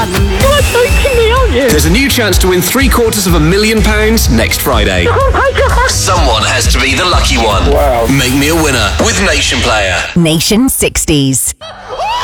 You are joking me, aren't you? There's a new chance to win £750,000 next Friday. Oh my God. Someone has to be the lucky one. Wow. Make me a winner with Nation Player. Nation 60s.